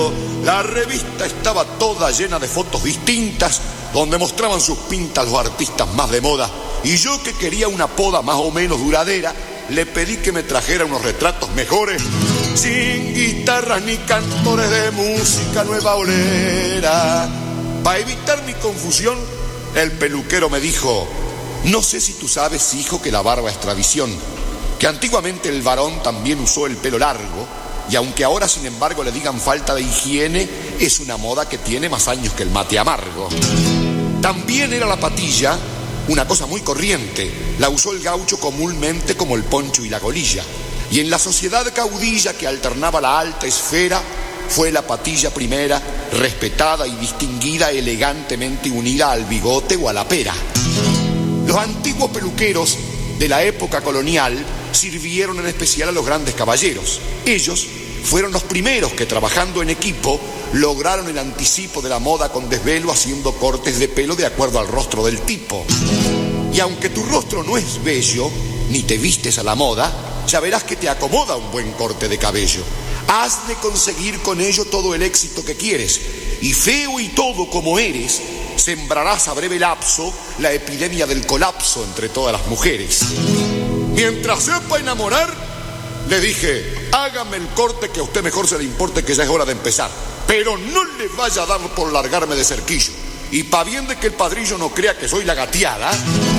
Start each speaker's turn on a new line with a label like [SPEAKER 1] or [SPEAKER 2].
[SPEAKER 1] La revista estaba toda llena de fotos distintas, donde mostraban sus pintas los artistas más de moda. Y yo, que quería una poda más o menos duradera, le pedí que me trajera unos retratos mejores, sin guitarras ni cantores de música nueva olera. Para evitar mi confusión, el peluquero me dijo: no sé si tú sabes, hijo, que la barba es tradición, que antiguamente el varón también usó el pelo largo, y aunque ahora sin embargo le digan falta de higiene, es una moda que tiene más años que el mate amargo. También era la patilla una cosa muy corriente, la usó el gaucho comúnmente como el poncho y la golilla, y en la sociedad caudilla que alternaba la alta esfera, fue la patilla primera, respetada y distinguida, elegantemente unida al bigote o a la pera. Los antiguos peluqueros de la época colonial sirvieron en especial a los grandes caballeros. Ellos fueron los primeros que, trabajando en equipo, lograron el anticipo de la moda con desvelo, haciendo cortes de pelo de acuerdo al rostro del tipo. Y aunque tu rostro no es bello, ni te vistes a la moda, ya verás que te acomoda un buen corte de cabello. Has de conseguir con ello todo el éxito que quieres, y feo y todo como eres, sembrarás a breve lapso la epidemia del colapso entre todas las mujeres. Mientras sepa enamorar, le dije: hágame el corte que a usted mejor se le importe, que ya es hora de empezar, pero no le vaya a dar por largarme de cerquillo. Y pa' bien de que el padrillo no crea que soy la gateada,